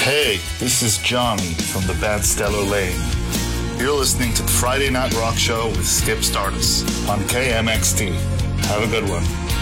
Hey, this is Johnny from the band Stellar Lane. You're listening to the Friday Night Rock Show with Skip Stardust on KMXT. Have a good one.